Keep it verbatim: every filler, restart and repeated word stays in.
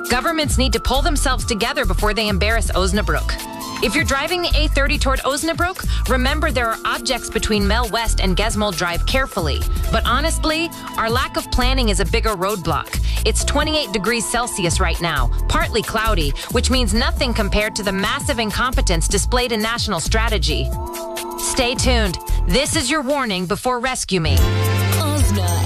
Governments need to pull themselves together before they embarrass Osnabrück. If you're driving the A thirty toward Osnabrück, remember there are objects between Mel West and Gesmold Drive carefully. But honestly, our lack of planning is a bigger roadblock. It's twenty-eight degrees Celsius right now, partly cloudy, which means nothing compared to the massive incompetence displayed in national strategy. Stay tuned. This is your warning before Rescue Me. Osna